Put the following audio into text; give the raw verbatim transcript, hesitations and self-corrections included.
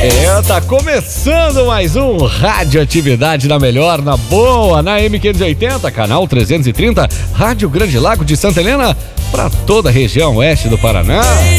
É, tá começando mais um Radioatividade na Melhor, na Boa, na M quinhentos e oitenta, canal trezentos e trinta, Rádio Grande Lago de Santa Helena, para toda a região oeste do Paraná.